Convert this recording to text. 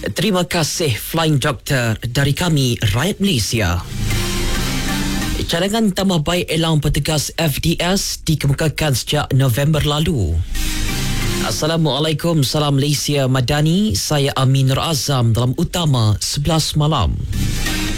Terima kasih Flying Doctor dari kami, rakyat Malaysia. Cadangan tambah baik elang petugas FDS dikemukakan sejak November lalu. Assalamualaikum, salam Malaysia Madani. Saya Aminur Azam dalam Utama 11 malam.